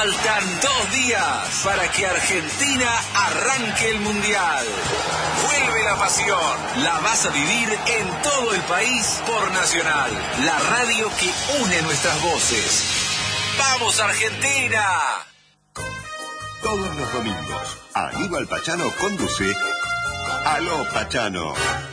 Faltan 2 días para que Argentina arranque el Mundial. Vuelve la pasión. La vas a vivir en todo el país por Nacional, la radio que une nuestras voces. ¡Vamos, Argentina! Todos los domingos, Aníbal Pachano conduce Aló Pachano.